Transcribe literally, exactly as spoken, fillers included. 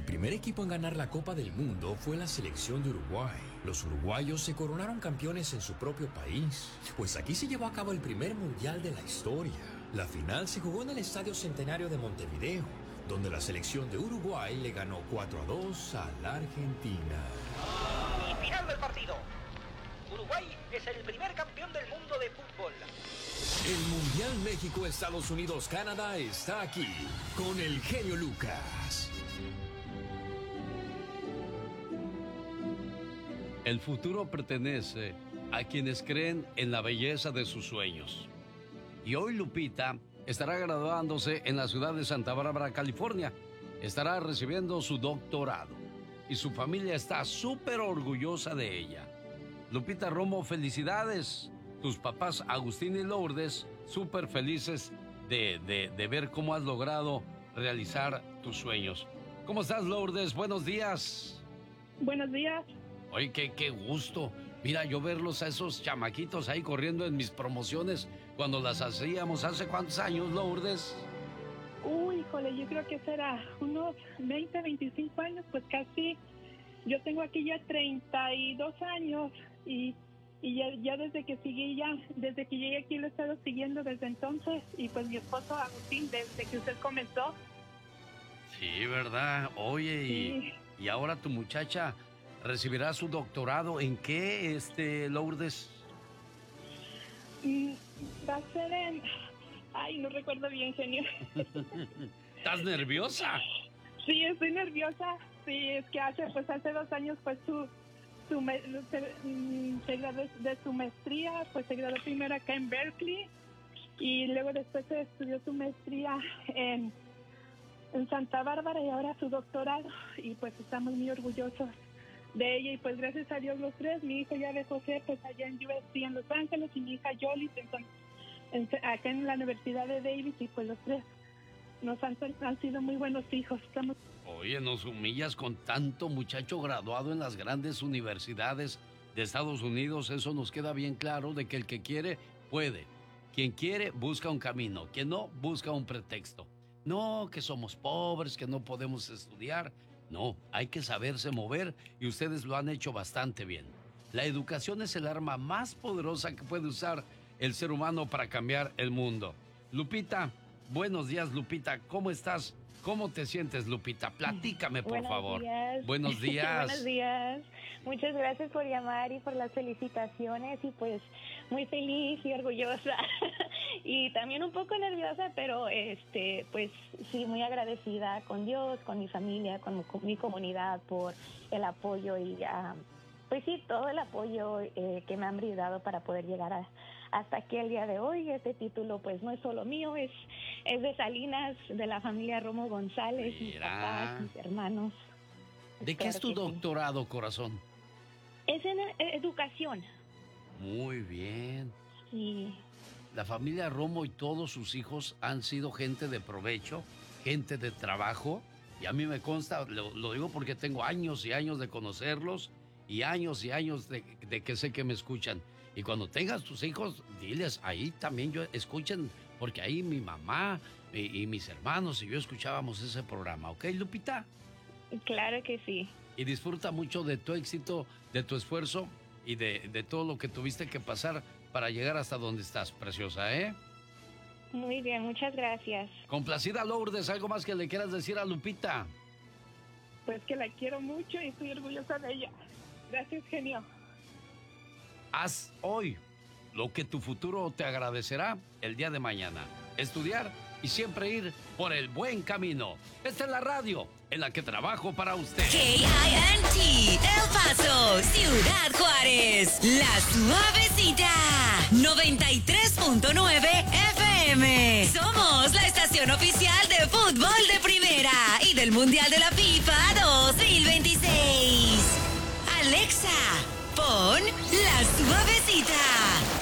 El primer equipo en ganar la Copa del Mundo fue la selección de Uruguay. Los uruguayos se coronaron campeones en su propio país, pues aquí se llevó a cabo el primer mundial de la historia. La final se jugó en el Estadio Centenario de Montevideo, donde la selección de Uruguay le ganó cuatro a dos a la Argentina. Y final del partido. Uruguay es el primer campeón del mundo de fútbol. El Mundial México-Estados Unidos-Canadá está aquí, con el genio Lucas. El futuro pertenece a quienes creen en la belleza de sus sueños. Y hoy Lupita estará graduándose en la ciudad de Santa Bárbara, California. Estará recibiendo su doctorado y su familia está súper orgullosa de ella. Lupita Romo, felicidades. Tus papás Agustín y Lourdes, súper felices de, de, de ver cómo has logrado realizar tus sueños. ¿Cómo estás, Lourdes? Buenos días. Buenos días. Oye, qué, qué gusto. Mira, yo verlos a esos chamaquitos ahí corriendo en mis promociones cuando las hacíamos hace cuántos años, Lourdes. Uy, híjole, yo creo que será unos veinte, veinticinco años, pues casi. Yo tengo aquí ya treinta y dos años y, y ya, ya desde que seguí ya, desde que llegué aquí lo he estado siguiendo desde entonces y pues mi esposo Agustín, desde que usted comenzó. Sí, ¿verdad? Oye, sí. y, y ahora tu muchacha recibirá su doctorado. ¿En qué, este, Lourdes? Mm, va a ser en... Ay, no recuerdo bien, genio. ¿Estás nerviosa? Sí, estoy nerviosa. Sí, es que hace, pues hace dos años, pues su, su me, se, se graduó de su maestría, pues se graduó primero acá en Berkeley y luego después se estudió su maestría en, en Santa Bárbara y ahora su doctorado y pues estamos muy orgullosos de ella y pues gracias a Dios los tres, mi hijo ya de José, pues allá en U S C en Los Ángeles y mi hija Yoli, entonces, en, acá en la Universidad de Davis y pues los tres nos han, han sido muy buenos hijos. Estamos... Oye, nos humillas con tanto muchacho graduado en las grandes universidades de Estados Unidos. Eso nos queda bien claro de que el que quiere, puede. Quien quiere, busca un camino. Quien no, busca un pretexto. No, que somos pobres, que no podemos estudiar. No, hay que saberse mover y ustedes lo han hecho bastante bien. La educación es el arma más poderosa que puede usar el ser humano para cambiar el mundo. Lupita, buenos días, Lupita. ¿Cómo estás? ¿Cómo te sientes, Lupita? Platícame, por Buenos favor. Días. Buenos días. Buenos días. Muchas gracias por llamar y por las felicitaciones y pues muy feliz y orgullosa y también un poco nerviosa, pero este pues sí, muy agradecida con Dios, con mi familia, con, con mi comunidad por el apoyo y uh, pues sí, todo el apoyo eh, que me han brindado para poder llegar a hasta aquí el día de hoy. Este título pues no es solo mío, es, es de Salinas, de la familia Romo González, mis papás, mis hermanos. ¿De qué es tu doctorado, corazón? Es en educación. Muy bien. Sí. La familia Romo y todos sus hijos han sido gente de provecho, gente de trabajo, y a mí me consta, lo, lo digo porque tengo años y años de conocerlos y años y años de, de que sé que me escuchan. Y cuando tengas tus hijos, diles, ahí también yo escuchen, porque ahí mi mamá y, y mis hermanos y yo escuchábamos ese programa, ¿ok, Lupita? Claro que sí. Y disfruta mucho de tu éxito, de tu esfuerzo y de, de todo lo que tuviste que pasar para llegar hasta donde estás, preciosa, ¿eh? Muy bien, muchas gracias. Complacida, Lourdes, ¿algo más que le quieras decir a Lupita? Pues que la quiero mucho y estoy orgullosa de ella. Gracias, genio. Haz hoy lo que tu futuro te agradecerá el día de mañana. Estudiar y siempre ir por el buen camino. Esta es la radio en la que trabajo para usted. K I N T, El Paso, Ciudad Juárez. La Suavecita, noventa y tres punto nueve F M. Somos la estación oficial de fútbol de primera y del Mundial de la FIFA dos mil veintiséis. Alexa, pon La Suavecita.